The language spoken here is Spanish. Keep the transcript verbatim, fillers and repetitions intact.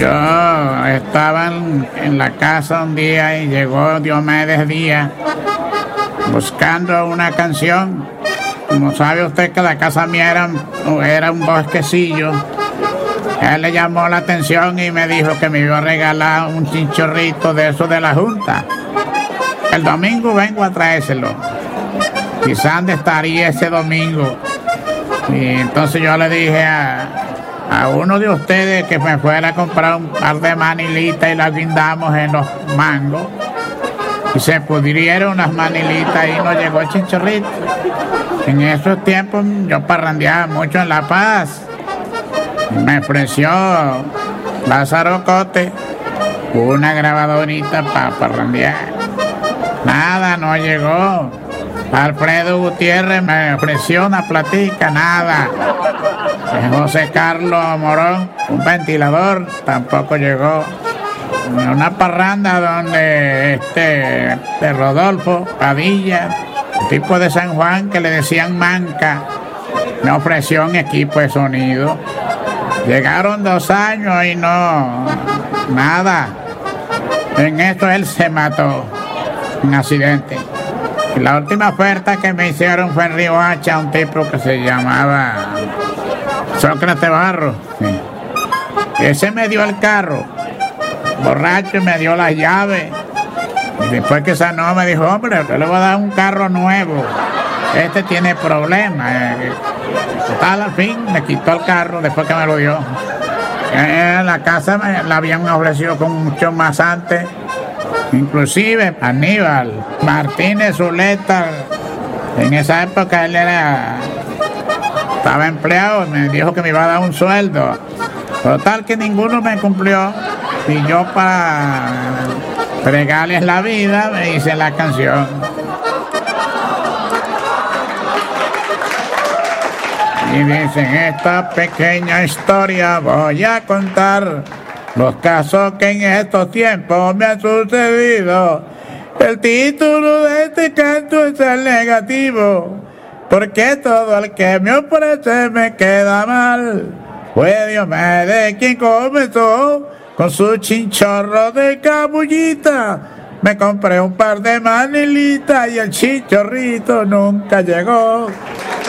Yo estaba en, en la casa un día y llegó Diomedes Díaz buscando una canción. Como sabe usted que la casa mía era, era un bosquecillo, él le llamó la atención y me dijo que me iba a regalar un chinchorrito de eso de la Junta. El domingo vengo a traérselo. Quizás dónde estaría ese domingo. Y entonces yo le dije a, a uno de ustedes que me fuera a comprar un par de manilitas y las guindamos en los mangos. Y se pudrieron unas manilitas y nos llegó el chinchorrito. En esos tiempos yo parrandeaba mucho en La Paz. Me ofreció Lázaro Cote una grabadorita para parrandear. Nada, no llegó. Alfredo Gutiérrez me ofreció una platica, nada. José Carlos Morón, un ventilador, tampoco llegó. Una parranda donde este de Rodolfo Padilla, un tipo de San Juan que le decían Manca, me ofreció un equipo de sonido. Llegaron dos años y no, nada. En esto él se mató, un accidente. Y la última oferta que me hicieron fue en Río Hacha, un tipo que se llamaba Sócrates Barro. Sí. Ese me dio el carro, borracho, y me dio las llaves. Y después que sanó me dijo, hombre, yo le voy a dar un carro nuevo. Este tiene problemas. Total, al fin me quitó el carro después que me lo dio. Eh, la casa me la habían ofrecido con mucho más antes. Inclusive Aníbal Martínez Zuleta, en esa época él era estaba empleado, me dijo que me iba a dar un sueldo. Total que ninguno me cumplió. Y yo, para fregarles la vida, me hice la canción. Y dicen, esta pequeña historia voy a contar los casos que en estos tiempos me han sucedido. El título de este canto es el negativo, porque todo el que me ofrece me queda mal. Fue Diomedes quien comenzó con su chinchorro de cabullita. Me compré un par de manilitas y el chinchorrito nunca llegó.